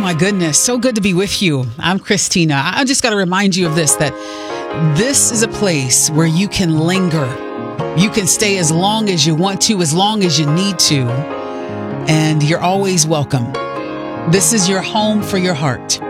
my goodness. So good to be with you. I'm Christina. I just got to remind you of this, that this is a place where you can linger. You can stay as long as you want to, as long as you need to. And you're always welcome. This is your home for your heart.